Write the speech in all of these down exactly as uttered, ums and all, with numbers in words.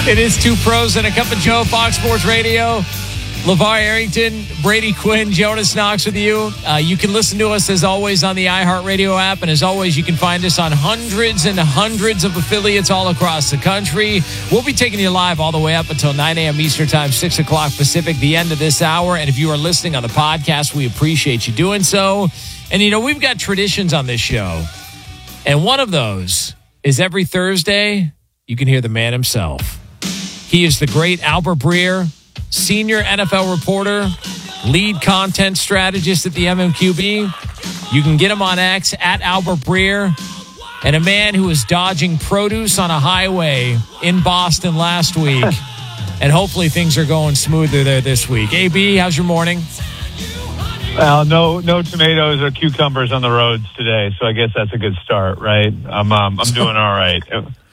It is Two Pros and a Cup of Joe, Fox Sports Radio. LeVar Arrington, Brady Quinn, Jonas Knox with you. Uh, you can listen to us, as always, on the iHeartRadio app. And as always, you can find us on hundreds and hundreds of affiliates all across the country. We'll be taking you live all the way up until nine a.m. Eastern Time, six o'clock Pacific, the end of this hour. And if you are listening on the podcast, we appreciate you doing so. And, you know, we've got traditions on this show. And one of those is every Thursday, you can hear the man himself. He is the great Albert Breer, senior N F L reporter, lead content strategist at the M M Q B. You can get him on X at Albert Breer, and a man who was dodging produce on a highway in Boston last week. And hopefully things are going smoother there this week. A B, how's your morning? Well, no, no tomatoes or cucumbers on the roads today, so I guess that's a good start, right? I'm, um, I'm doing all right.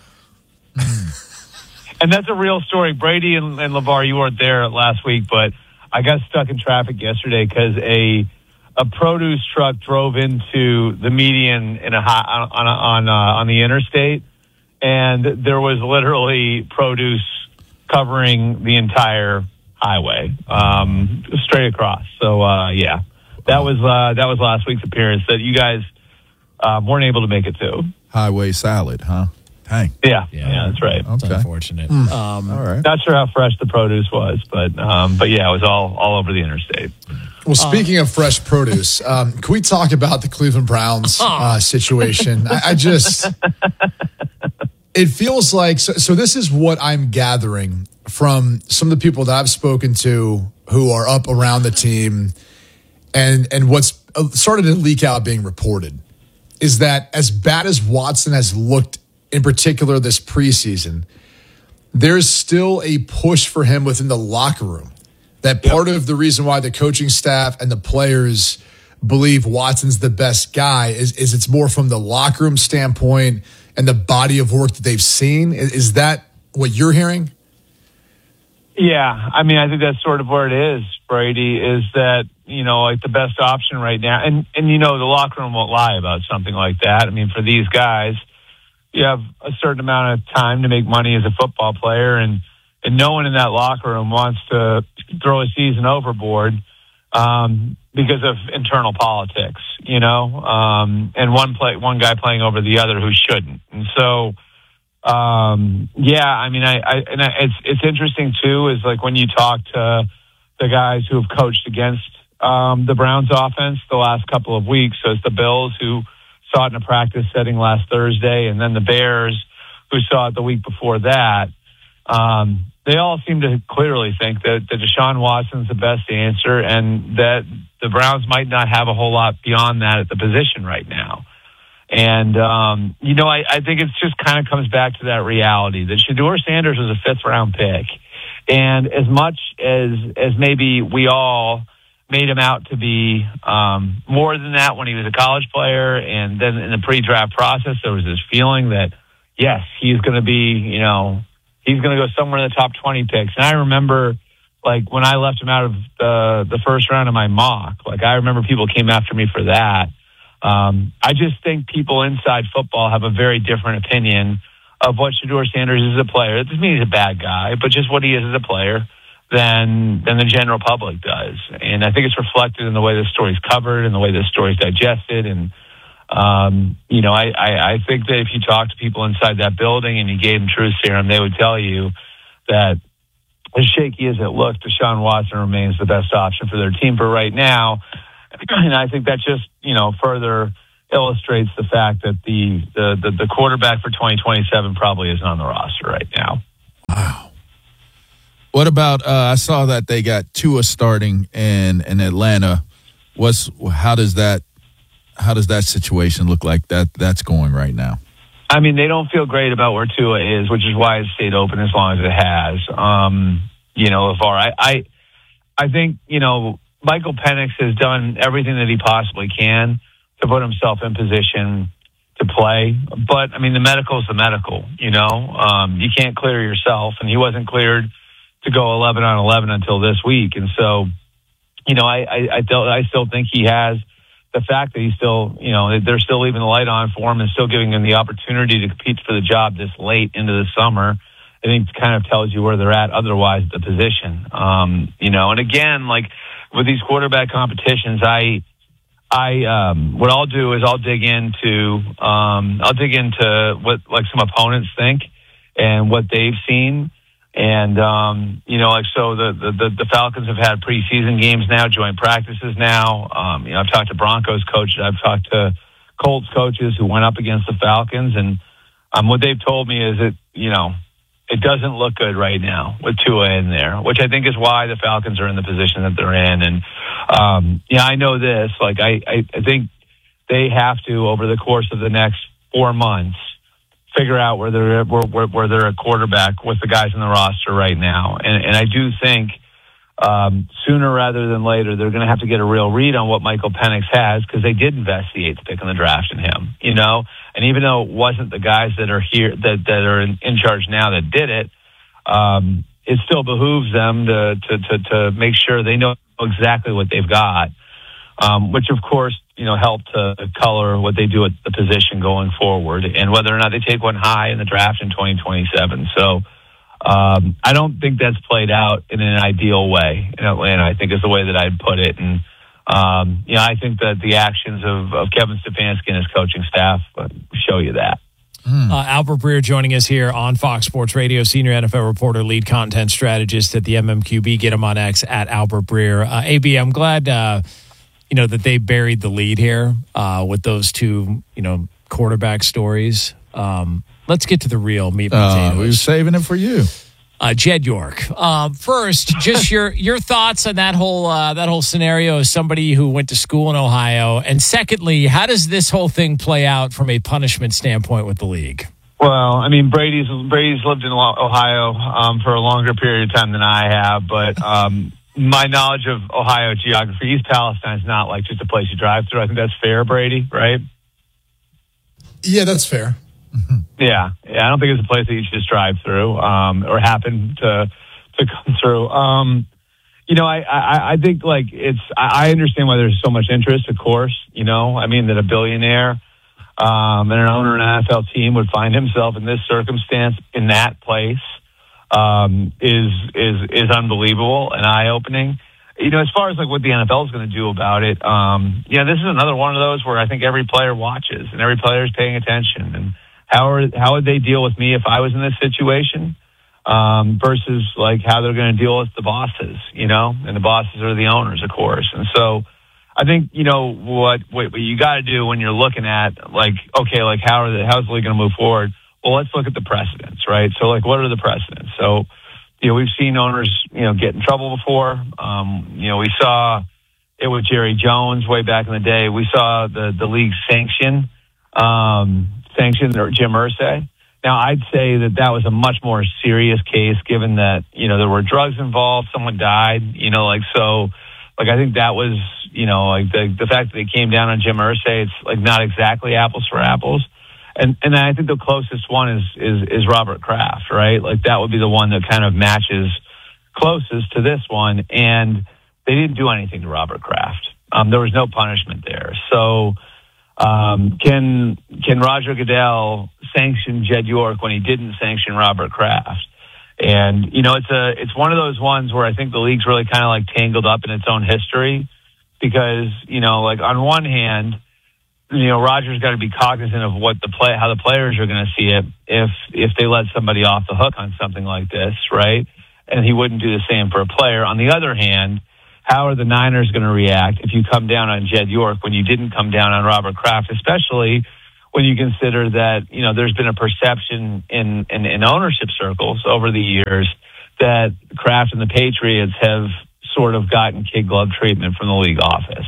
And that's a real story. Brady and, and LeVar, you weren't there last week, but I got stuck in traffic yesterday because a a produce truck drove into the median in a high, on a, on uh, on the interstate, and there was literally produce covering the entire highway, um, straight across. So uh, yeah, that was uh, that was last week's appearance that you guys uh, weren't able to make it to. Highway salad, huh? Dang. Yeah, yeah, yeah, that's right. It's okay. unfortunate. Mm. Um, all right. Not sure how fresh the produce was, but um, but yeah, it was all all over the interstate. Well, speaking uh, of fresh produce, um, can we talk about the Cleveland Browns uh, situation? I, I just, it feels like, so, so this is what I'm gathering from some of the people that I've spoken to who are up around the team, and and what's started to leak out being reported is that as bad as Watson has looked in particular this preseason, there's still a push for him within the locker room. That part yep. of the reason why the coaching staff and the players believe Watson's the best guy is, is it's more from the locker room standpoint and the body of work that they've seen. Is, is that what you're hearing? Yeah, I mean, I think that's sort of where it is, Brady, is that, you know, like the best option right now. And, and you know, the locker room won't lie about something like that. I mean, for these guys, you have a certain amount of time to make money as a football player, and, and no one in that locker room wants to throw a season overboard um, because of internal politics, you know, um, and one play, one guy playing over the other who shouldn't. And so, um, yeah, I mean, I, I and I, it's it's interesting too, is like when you talk to the guys who have coached against um, the Browns offense the last couple of weeks. So it's the Bills who saw it in a practice setting last Thursday, and then the Bears who saw it the week before that. Um, they all seem to clearly think that, that Deshaun Watson's the best answer, and that the Browns might not have a whole lot beyond that at the position right now. And, um, you know, I, I think it's just kind of comes back to that reality that Shedeur Sanders was a fifth round pick. And as much as, as maybe we all made him out to be um, more than that when he was a college player, and then in the pre-draft process, there was this feeling that, yes, he's going to be, you know, he's going to go somewhere in the top twenty picks. And I remember, like, when I left him out of the, the first round of my mock, like, I remember people came after me for that. Um, I just think people inside football have a very different opinion of what Shedeur Sanders is as a player. It doesn't mean he's a bad guy, but just what he is as a player than than the general public does. And I think it's reflected in the way this story's covered and the way this story's digested. And, um, you know, I, I, I think that if you talk to people inside that building and you gave them truth serum, they would tell you that as shaky as it looks, Deshaun Watson remains the best option for their team for right now. And I think that just, you know, further illustrates the fact that the, the, the, the quarterback for twenty twenty-seven probably isn't on the roster right now. Wow. What about, uh, I saw that they got Tua starting in, in Atlanta. What's, how does that, how does that situation look like that that's going right now? I mean, they don't feel great about where Tua is, which is why it stayed open as long as it has. Um, you know, LeVar, I, I, I think, you know, Michael Penix has done everything that he possibly can to put himself in position to play. But, I mean, the medical is the medical, you know. Um, you can't clear yourself, and he wasn't cleared to go eleven on eleven until this week. And so, you know, I, I, I, still, I still think he has the fact that he's still, you know, they're still leaving the light on for him and still giving him the opportunity to compete for the job this late into the summer I think kind of tells you where they're at otherwise at the position. Um, you know, and again, like with these quarterback competitions, I, I, um, what I'll do is I'll dig into, um, I'll dig into what like some opponents think and what they've seen. And, um, you know, like, so the, the, the Falcons have had preseason games now, joint practices now. Um, you know, I've talked to Broncos coaches. I've talked to Colts coaches who went up against the Falcons. And, um, what they've told me is that, you know, it doesn't look good right now with Tua in there, which I think is why the Falcons are in the position that they're in. And, um, yeah, I know this, like, I, I, I think they have to, over the course of the next four months, figure out where they're, where, where, where they're a quarterback with the guys in the roster right now. And, and I do think, um, sooner rather than later, they're going to have to get a real read on what Michael Penix has, because they did invest the eighth pick in the draft in him, you know? And even though it wasn't the guys that are here, that, that are in, in charge now that did it, um, it still behooves them to, to, to, to make sure they know exactly what they've got, um, which of course, you know, help to color what they do at the position going forward and whether or not they take one high in the draft in twenty twenty-seven. So, um, I don't think that's played out in an ideal way in Atlanta, I think is the way that I'd put it. And, Um, you know, I think that the actions of, of Kevin Stefanski and his coaching staff show you that. Uh, Albert Breer joining us here on Fox Sports Radio, senior N F L reporter, lead content strategist at the M M Q B. Get him on X at Albert Breer. Uh, A B, I'm glad, uh, you know, that they buried the lead here uh, with those two, you know, quarterback stories. Um, let's get to the real meat and potatoes. Uh, we were saving it for you. Uh, Jed York. Um, first, just your your thoughts on that whole uh, that whole scenario as somebody who went to school in Ohio, and secondly, how does this whole thing play out from a punishment standpoint with the league? Well, I mean, Brady's Brady's lived in Ohio um, for a longer period of time than I have, but um, my knowledge of Ohio geography, East Palestine is not like just a place you drive through. I think that's fair, Brady, right? Yeah, that's fair. Yeah, yeah. I don't think it's a place that you should just drive through um, or happen to to come through. Um, you know, I, I, I think like it's. I understand why there's so much interest. Of course, you know, I mean that a billionaire um, and an owner of an N F L team would find himself in this circumstance in that place um, is is is unbelievable and eye opening. You know, as far as like what the N F L is going to do about it, um, yeah, this is another one of those where I think every player watches and every player is paying attention. And how are how would they deal with me if I was in this situation um, versus like how they're going to deal with the bosses, you know, and the bosses are the owners, of course. And so I think, you know, what what, what you got to do when you're looking at like, okay, like how are the, how's the league going to move forward? Well, let's look at the precedents, right? So like, what are the precedents? So, you know, we've seen owners, you know, get in trouble before. Um, you know, we saw it with Jerry Jones way back in the day. We saw the, the league sanction, um, sanction Jim Irsay. Now, I'd say that that was a much more serious case given that, you know, there were drugs involved, someone died, you know, like, so, like, I think that was, you know, like the, the fact that they came down on Jim Irsay, it's like not exactly apples for apples. And and I think the closest one is, is is Robert Kraft, right? Like that would be the one that kind of matches closest to this one. And they didn't do anything to Robert Kraft. Um, there was no punishment there. So um, can can Roger Goodell sanction Jed York when he didn't sanction Robert Kraft? And you know, it's a it's one of those ones where I think the league's really kind of like tangled up in its own history because you know, like on one hand, you know, Roger's got to be cognizant of what the play, how the players are going to see it if if they let somebody off the hook on something like this, right? And he wouldn't do the same for a player. On the other hand, how are the Niners going to react if you come down on Jed York when you didn't come down on Robert Kraft, especially when you consider that, you know, there's been a perception in, in, in ownership circles over the years that Kraft and the Patriots have sort of gotten kid glove treatment from the league office.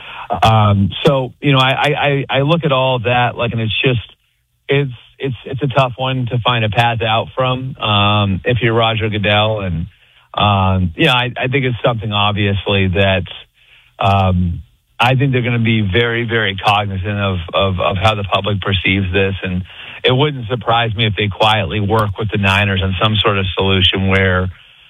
Um, so, you know, I, I, I look at all of that, like, and it's just, it's, it's, it's a tough one to find a path out from, um, if you're Roger Goodell. And, um, yeah, I, I think it's something obviously that, um, I think they're going to be very, very cognizant of, of, of how the public perceives this. And it wouldn't surprise me if they quietly work with the Niners on some sort of solution where,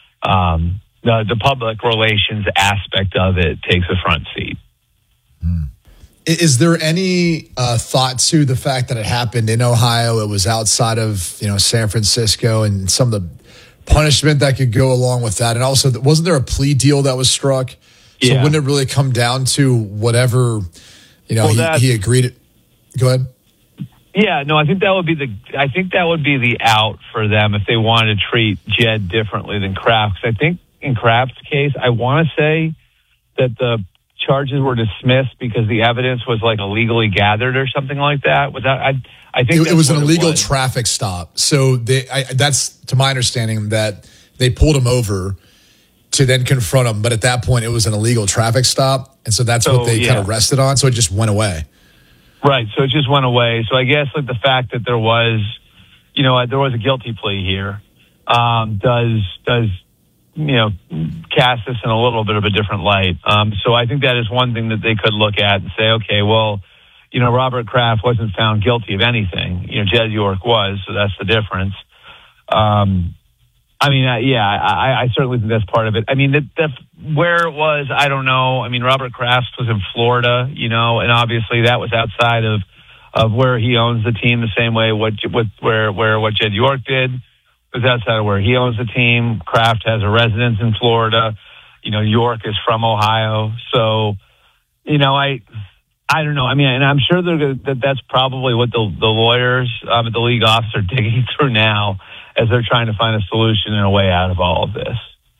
um, the, the public relations aspect of it takes a front seat. Is there any uh, thought to the fact that it happened in Ohio? It was outside of, you know, San Francisco, and some of the punishment that could go along with that. And also, wasn't there a plea deal that was struck? So Yeah. wouldn't it really come down to whatever, you know, Well, he, he agreed it? Go ahead. Yeah, no, I think that would be the I think that would be the out for them if they wanted to treat Jed differently than Kraft. 'Cause I think in Kraft's case, I want to say that the charges were dismissed because the evidence was like illegally gathered or something like that. Was that I? I think It, that's it was an what illegal was. traffic stop. So they, I, that's to my understanding that they pulled him over to then confront him. But at that point, it was an illegal traffic stop. And so that's So, what they yeah. kind of rested on. So it just went away. Right, so it just went away. So I guess like the fact that there was, you know, there was a guilty plea here, um, does does you know cast this in a little bit of a different light. Um, so I think that is one thing that they could look at and say, okay, well, you know, Robert Kraft wasn't found guilty of anything. You know, Jed York was, so that's the difference. Um, I mean, I, yeah, I, I certainly think that's part of it. I mean, that, that where it was, I don't know. I mean, Robert Kraft was in Florida, you know, and obviously that was outside of of where he owns the team. The same way what what where where what Jed York did was outside of where he owns the team. Kraft has a residence in Florida. You know, York is from Ohio, so you know, I. I don't know. I mean, and I'm sure they're gonna, that that's probably what the the lawyers um, at the league office are digging through now as they're trying to find a solution and a way out of all of this.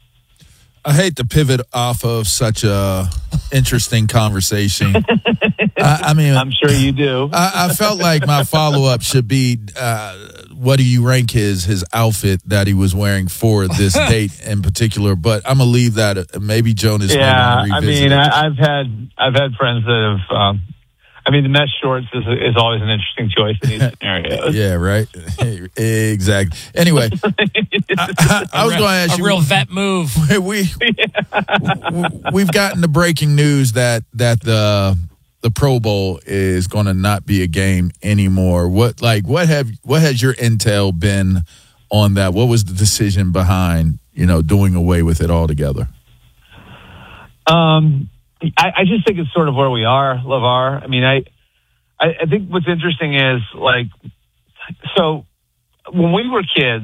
I hate to pivot off of such a interesting conversation. I, I mean, I'm sure you do. I, I felt like my follow up should be, uh, what do you rank his his outfit that he was wearing for this date in particular? But I'm gonna leave that. Uh, maybe Jonas. Yeah, may I revisit mean, it. I, I've had I've had friends that have. Um, I mean, the mesh shorts is is always an interesting choice in these scenarios. Yeah, right. Exactly. Anyway, I, I, I was going to ask a you. real vet move. we we've gotten the breaking news that that the the Pro Bowl is going to not be a game anymore. What like what have what has your intel been on that? What was the decision behind, you know, doing away with it altogether? Um, I, I just think it's sort of where we are, LeVar. I mean, I, I I think what's interesting is like, so when we were kids.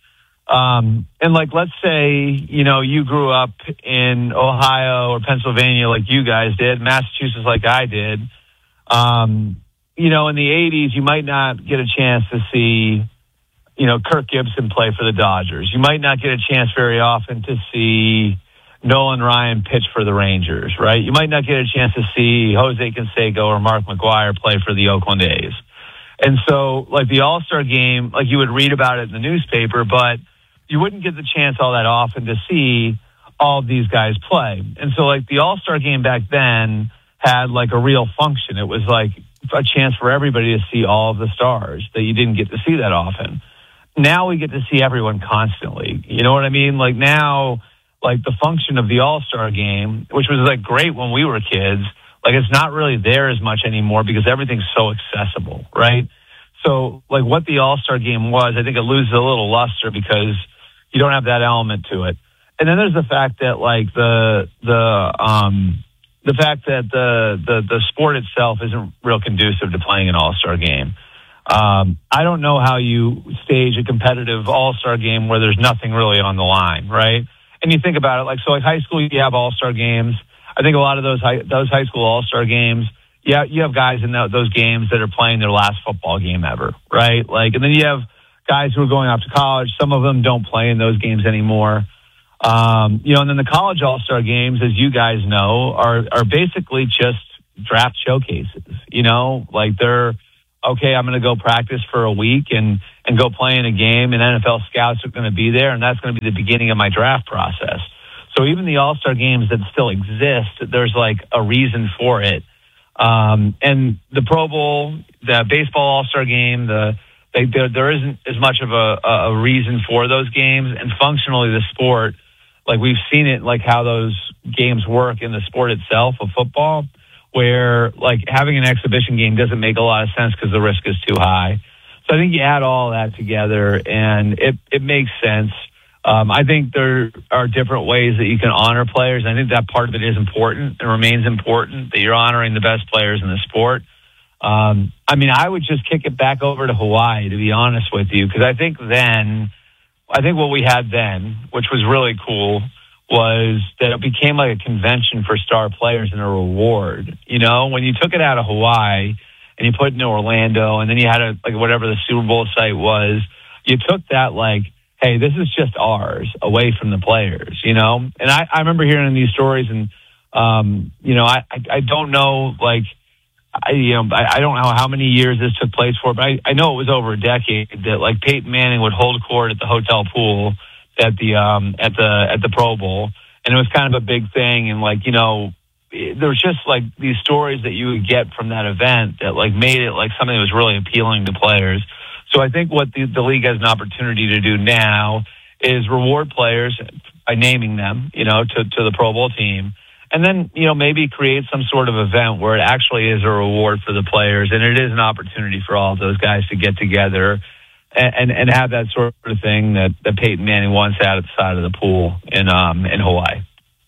Um, and like, let's say, you know, you grew up in Ohio or Pennsylvania like you guys did, Massachusetts like I did. Um, you know, in the eighties, you might not get a chance to see, you know, Kirk Gibson play for the Dodgers. You might not get a chance very often to see Nolan Ryan pitch for the Rangers, right? You might not get a chance to see Jose Canseco or Mark McGwire play for the Oakland A's. And so, like, the All-Star game, like, you would read about it in the newspaper, but you wouldn't get the chance all that often to see all of these guys play. And so, like, the All-Star game back then had, like, a real function. It was, like, a chance for everybody to see all of the stars that you didn't get to see that often. Now we get to see everyone constantly. You know what I mean? Like, now, like, the function of the All-Star game, which was, like, great when we were kids, like, it's not really there as much anymore because everything's so accessible, right? So, like, what the All-Star game was, I think it loses a little luster because you don't have that element to it. And then there's the fact that, like, the the um the fact that the the the sport itself isn't real conducive to playing an All-Star game. Um, I don't know how you stage a competitive All-Star game where there's nothing really on the line, right? And you think about it, like, so like high school, you have All-Star games. I think a lot of those high, those high school All-Star games, yeah, you have guys in those games that are playing their last football game ever, right? Like, and then you have guys who are going off to college. Some of them don't play in those games anymore. Um, you know, and then the college All-Star games, as you guys know, are are basically just draft showcases. You know, like they're okay. I'm going to go practice for a week and and go play in a game, and N F L scouts are going to be there, and that's going to be the beginning of my draft process. So even the All-Star games that still exist, there's like a reason for it. Um, and the Pro Bowl, the baseball All-Star game, the they, there, there isn't as much of a, a reason for those games. And functionally, the sport, like we've seen it, like how those games work in the sport itself of football, where like having an exhibition game doesn't make a lot of sense because the risk is too high. So I think you add all that together, and it it makes sense. Um, I think there are different ways that you can honor players. I think that part of it is important and remains important, that you're honoring the best players in the sport. Um, I mean, I would just kick it back over to Hawaii, to be honest with you, because I think then, I think what we had then, which was really cool, was that it became like a convention for star players and a reward. You know, when you took it out of Hawaii and you put it in Orlando, and then you had a, like whatever the Super Bowl site was, you took that like, hey, this is just ours, away from the players, you know? And I, I remember hearing these stories, and, um, you know, I, I, I don't know, like, I, you know, I, I don't know how many years this took place for, but I, I know it was over a decade that, like, Peyton Manning would hold court at the hotel pool at the, um, at the, at the Pro Bowl. And it was kind of a big thing. And, like, you know, there was just, like, these stories that you would get from that event that, like, made it, like, something that was really appealing to players. So I think what the, the league has an opportunity to do now is reward players by naming them, you know, to, to the Pro Bowl team. And then, you know, maybe create some sort of event where it actually is a reward for the players. And it is an opportunity for all of those guys to get together and, and, and have that sort of thing that, that Peyton Manning once had at the side of the pool in, um, in Hawaii.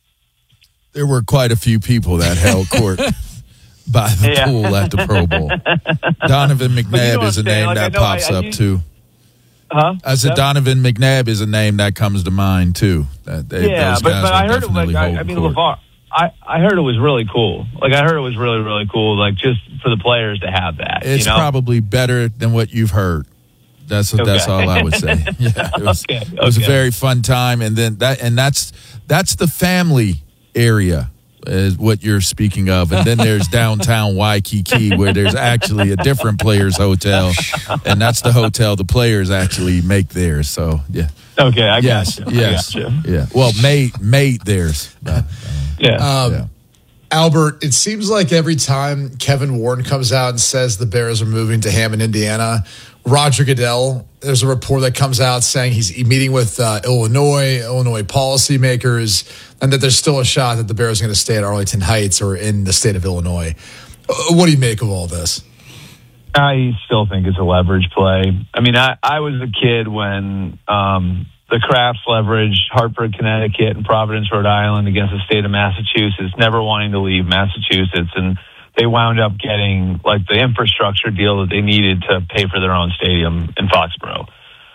There were quite a few people that held court by the yeah. pool at the Pro Bowl. Donovan McNabb you know is a name like, that pops I, I, up, I, too. Huh? I said yeah. Donovan McNabb is a name that comes to mind, too. That they, yeah, but, but I heard it like, I, I mean, LeVar, I, I heard it was really cool. Like, I heard it was really, really cool, like, just for the players to have that. It's you know? probably better than what you've heard. That's okay. That's all I would say. Yeah, it was, okay. Okay. It was a very fun time, and then that, and that's that's the family area is what you're speaking of, and then there's downtown Waikiki where there's actually a different players hotel, and that's the hotel the players actually make theirs. So yeah. Okay, I yes, got you. Yes, I got you. Yeah. Well, made made theirs. Uh, yeah. Um, yeah. Albert, it seems like every time Kevin Warren comes out and says the Bears are moving to Hammond, Indiana, Roger Goodell, there's a report that comes out saying he's meeting with uh, Illinois, Illinois policymakers, and that there's still a shot that the Bears are going to stay at Arlington Heights or in the state of Illinois. Uh, what do you make of all this? I still think it's a leverage play. I mean, I, I was a kid when um, the Crafts leveraged Hartford, Connecticut, and Providence, Rhode Island against the state of Massachusetts, never wanting to leave Massachusetts, and they wound up getting like the infrastructure deal that they needed to pay for their own stadium in Foxborough.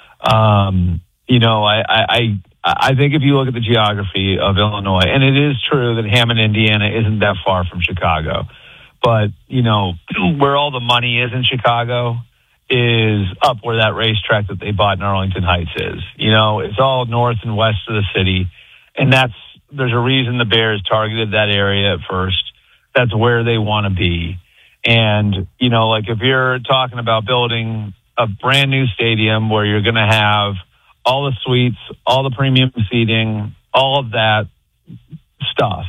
Um, you know, I, I, I think if you look at the geography of Illinois, and it is true that Hammond, Indiana isn't that far from Chicago, but you know, where all the money is in Chicago is up where that racetrack that they bought in Arlington Heights is. You know, it's all north and west of the city. And that's, there's a reason the Bears targeted that area at first. That's where they want to be. And, you know, like if you're talking about building a brand new stadium where you're going to have all the suites, all the premium seating, all of that stuff,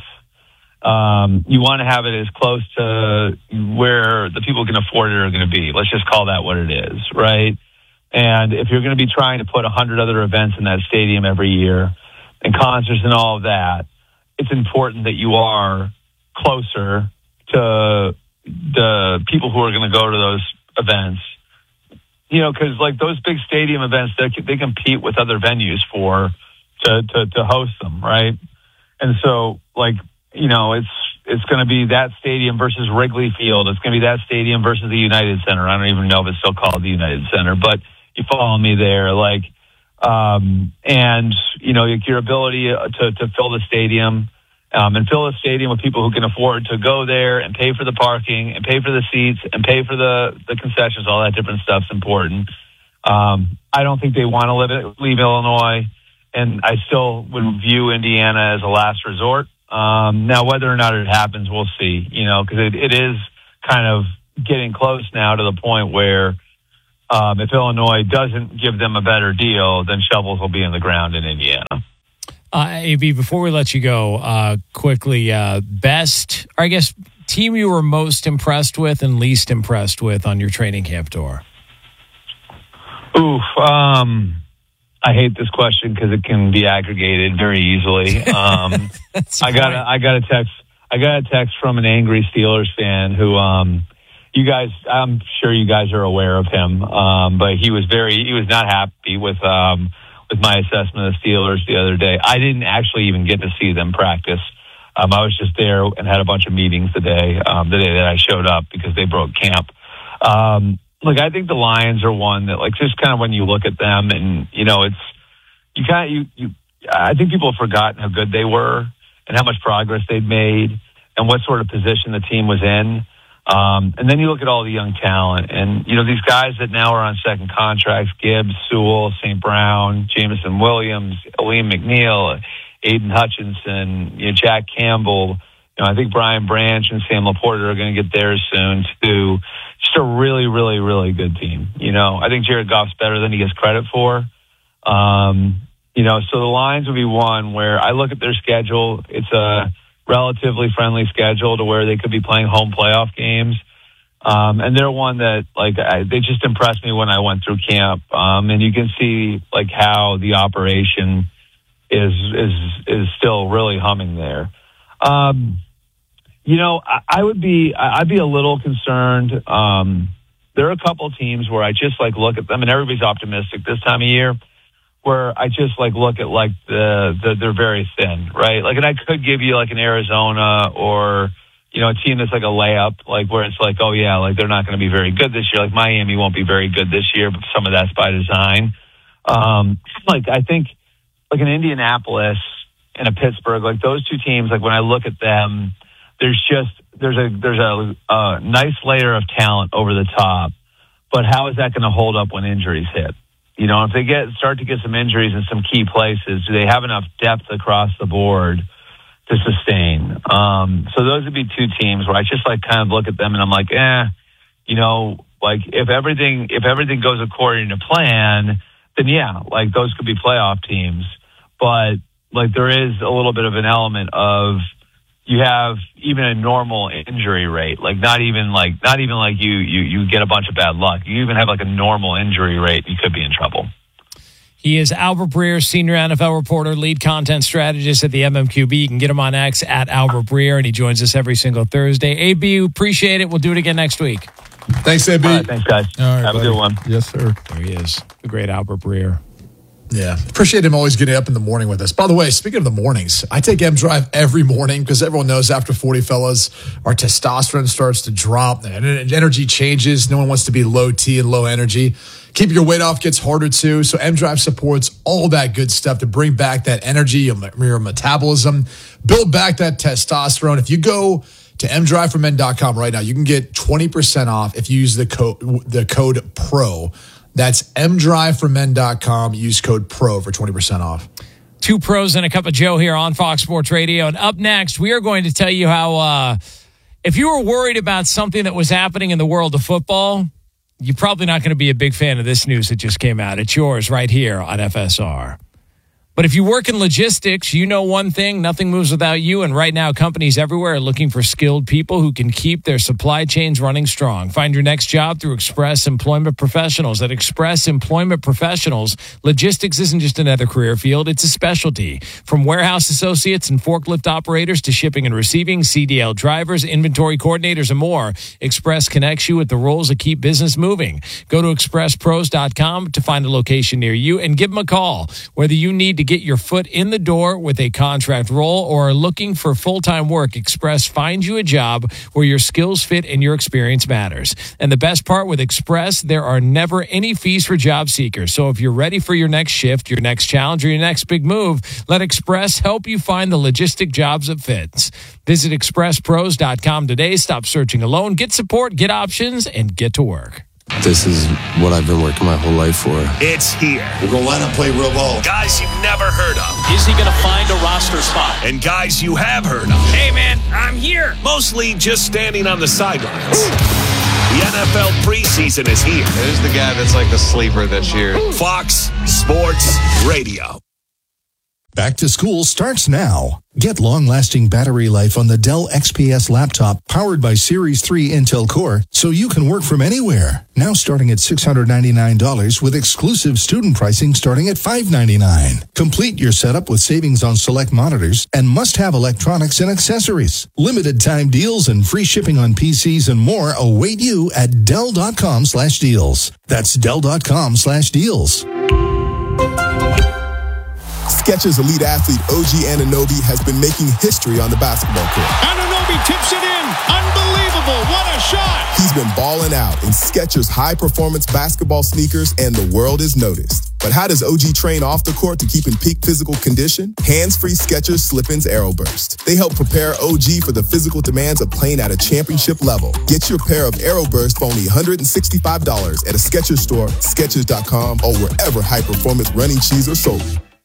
um, you want to have it as close to where the people can afford it are going to be. Let's just call that what it is, right? And if you're going to be trying to put a hundred other events in that stadium every year and concerts and all of that, it's important that you are closer to the people who are going to go to those events. You know, because like those big stadium events, they they compete with other venues for to to to host them, right? And so, like, you know, it's it's going to be that stadium versus Wrigley Field. It's going to be that stadium versus the United Center. I don't even know if it's still called the United Center, but you follow me there. Like, um, and you know, your ability to to fill the stadium. Um, and fill a stadium with people who can afford to go there and pay for the parking and pay for the seats and pay for the, the concessions, all that different stuff's important. Um, I don't think they want to live, leave Illinois, and I still would view Indiana as a last resort. Um, now, whether or not it happens, we'll see, you know, because it, it is kind of getting close now to the point where um, if Illinois doesn't give them a better deal, then shovels will be in the ground in Indiana. Uh, A B, before we let you go, uh, quickly, uh, best, or I guess, team you were most impressed with and least impressed with on your training camp tour? Oof. Um, I hate this question because it can be aggregated very easily. Um, I got a, I got a text. I got a text from an angry Steelers fan who, um, you guys, I'm sure you guys are aware of him. Um, but he was very, he was not happy with, um, with my assessment of the Steelers the other day. I didn't actually even get to see them practice. Um, I was just there and had a bunch of meetings the day, um, the day that I showed up because they broke camp. Um, look, I think the Lions are one that, like, just kind of when you look at them and, you know, it's, you kind of, you, you, I think people have forgotten how good they were and how much progress they'd made and what sort of position the team was in. Um, and then you look at all the young talent and, you know, these guys that now are on second contracts, Gibbs, Sewell, Saint Brown, Jameson Williams, Aleem McNeil, Aiden Hutchinson, you know, Jack Campbell. You know, I think Brian Branch and Sam Laporta are going to get theirs soon too. Just a really, really, really good team. You know, I think Jared Goff's better than he gets credit for. Um, you know, so the Lions would be one where I look at their schedule. It's a relatively friendly schedule to where they could be playing home playoff games. Um, and they're one that, like, I, they just impressed me when I went through camp. Um, and you can see, like, how the operation is, is, is still really humming there. Um, you know, I, I would be, I'd be a little concerned. Um, there are a couple teams where I just, like, look at them and everybody's optimistic this time of year, where I just, like, look at, like, the, the they're very thin, right? Like, and I could give you, like, an Arizona or, you know, a team that's like a layup, like, where it's like, oh, yeah, like, they're not going to be very good this year. Like, Miami won't be very good this year, but some of that's by design. Um, like, I think, like, an Indianapolis and a Pittsburgh, like, those two teams, like, when I look at them, there's just, there's a, there's a, a nice layer of talent over the top, but how is that going to hold up when injuries hit? You know, if they get start to get some injuries in some key places, do they have enough depth across the board to sustain? Um, so those would be two teams where I just, like, kind of look at them and I'm like, eh, you know, like, if everything if everything goes according to plan, then yeah, like, those could be playoff teams. But, like, there is a little bit of an element of you have even a normal injury rate, like not even like not even like you you you get a bunch of bad luck. You even have like a normal injury rate, you could be in trouble. He is Albert Breer, senior N F L reporter, lead content strategist at the M M Q B. You can get him on X at Albert Breer, and he joins us every single Thursday. A B, appreciate it. We'll do it again next week. Thanks, A B. All right, thanks, guys. All right, have buddy. a good one. Yes, sir. There he is, the great Albert Breer. Yeah. Appreciate him always getting up in the morning with us. By the way, speaking of the mornings, I take M Drive every morning because everyone knows after forty, fellas, our testosterone starts to drop. And energy changes. No one wants to be low T and low energy. Keep your weight off gets harder too. So M Drive supports all that good stuff to bring back that energy, your metabolism, build back that testosterone. If you go to m drive for men dot com right now, you can get twenty percent off if you use the code, the code PRO. That's m drive for men dot com. Use code PRO for twenty percent off. Two pros and a cup of Joe here on Fox Sports Radio. And up next, we are going to tell you how, uh, if you were worried about something that was happening in the world of football, you're probably not going to be a big fan of this news that just came out. It's yours right here on F S R. But if you work in logistics, you know one thing, nothing moves without you. And right now, companies everywhere are looking for skilled people who can keep their supply chains running strong. Find your next job through Express Employment Professionals. At Express Employment Professionals, logistics isn't just another career field, it's a specialty. From warehouse associates and forklift operators to shipping and receiving, C D L drivers, inventory coordinators, and more, Express connects you with the roles that keep business moving. Go to express pros dot com to find a location near you and give them a call. Whether you need to get your foot in the door with a contract role or are looking for full-time work, Express finds you a job where your skills fit and your experience matters. And the best part with Express, there are never any fees for job seekers. So if you're ready for your next shift, your next challenge, or your next big move, let Express help you find the logistic jobs that fits. Visit express pros dot com today. Stop searching alone. Get support, get options, and get to work. This is what I've been working my whole life for. It's here. We're going to line up, play real ball. Guys you've never heard of. Is he going to find a roster spot? And guys you have heard of. Hey, man, I'm here. Mostly just standing on the sidelines. The N F L preseason is here. There's the guy that's like the sleeper this year. Fox Sports Radio. Back to school starts now. Get long-lasting battery life on the Dell X P S laptop powered by Series three Intel Core so you can work from anywhere. Now starting at six hundred ninety-nine dollars with exclusive student pricing starting at five hundred ninety-nine dollars. Complete your setup with savings on select monitors and must-have electronics and accessories. Limited time deals and free shipping on P Cs and more await you at Dell dot com slash deals. That's Dell dot com slash deals. Skechers elite athlete O G Anunoby has been making history on the basketball court. Anunoby tips it in. Unbelievable. What a shot. He's been balling out in Skechers high-performance basketball sneakers, and the world is noticed. But how does O G train off the court to keep in peak physical condition? Hands-free Skechers Slip-ins AeroBurst. They help prepare O G for the physical demands of playing at a championship level. Get your pair of AeroBurst for only one hundred sixty-five dollars at a Skechers store, Skechers dot com, or wherever high-performance running shoes are sold.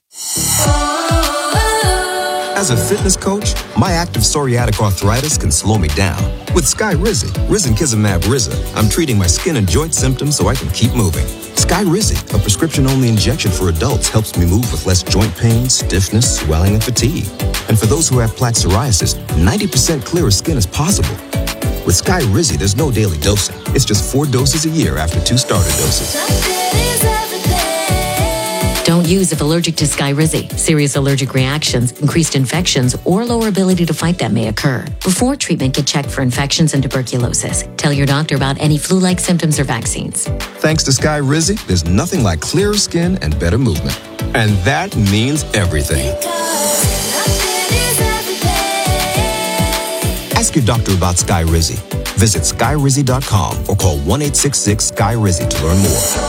As a fitness coach, my active psoriatic arthritis can slow me down. With Skyrizi, Risankizumab Riza, I'm treating my skin and joint symptoms so I can keep moving. Skyrizi, a prescription-only injection for adults, helps me move with less joint pain, stiffness, swelling, and fatigue. And for those who have plaque psoriasis, ninety percent clearer skin is possible. With Skyrizi, there's no daily dosing. It's just four doses a year after two starter doses. Don't use if allergic to Skyrizi. Serious allergic reactions, increased infections, or lower ability to fight them may occur. Before treatment, get checked for infections and tuberculosis. Tell your doctor about any flu-like symptoms or vaccines. Thanks to Skyrizi, there's nothing like clearer skin and better movement. And that means everything. Ask your doctor about Skyrizi. Visit Skyrizi dot com or call one eight six six Skyrizi to learn more.